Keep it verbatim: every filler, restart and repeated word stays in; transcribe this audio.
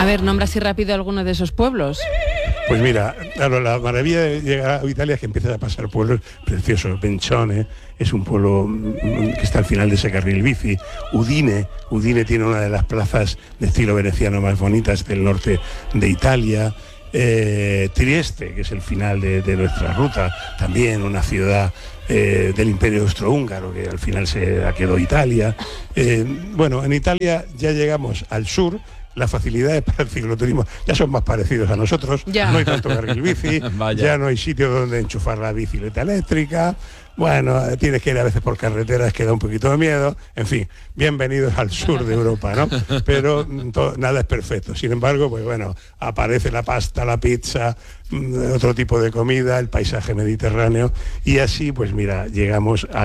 ver, nombra así rápido alguno de esos pueblos. Pues mira, claro, la maravilla de llegar a Italia es que empiezas a pasar pueblos preciosos. Bencione es un pueblo que está al final de ese carril bici. Udine, Udine tiene una de las plazas de estilo veneciano más bonitas del norte de Italia. Eh, Trieste, que es el final de, de nuestra ruta, también una ciudad eh, del Imperio Austrohúngaro, que al final se quedó Italia. Eh, bueno, en Italia ya llegamos al sur. Las facilidades para el cicloturismo ya son más parecidos a nosotros, ya. No hay tanto carril bici, ya no hay sitio donde enchufar la bicicleta eléctrica, bueno, tienes que ir a veces por carreteras que da un poquito de miedo, en fin, bienvenidos al sur de Europa, ¿no? Pero to, nada es perfecto, sin embargo, pues bueno, aparece la pasta, la pizza, otro tipo de comida, el paisaje mediterráneo, y así, pues mira, llegamos a